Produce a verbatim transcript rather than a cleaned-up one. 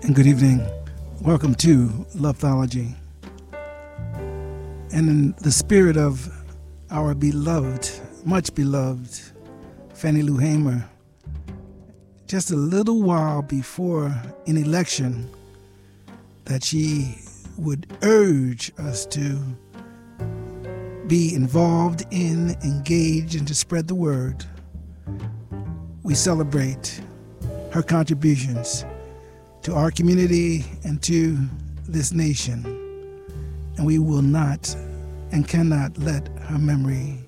and good evening. Welcome to Loveology. And in the spirit of our beloved, much beloved Fannie Lou Hamer, just a little while before an election that she would urge us to be involved in, engaged, and to spread the word, we celebrate her contributions to our community and to this nation. And we will not and cannot let her memory